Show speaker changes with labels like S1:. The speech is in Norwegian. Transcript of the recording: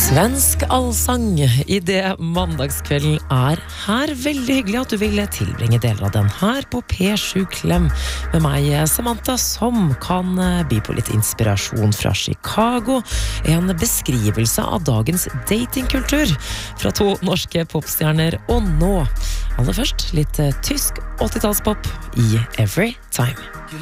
S1: Svensk allsang I det mandagskvelden her. Veldig hyggelig at du vil tilbringe deler av den her på P7 Klem med meg, Samantha, som kan by på litt inspirasjon fra Chicago. En beskrivelse av dagens datingkultur fra to norske popstjerner, og nå, aller først, litt tysk 80-tallspop I Every Time.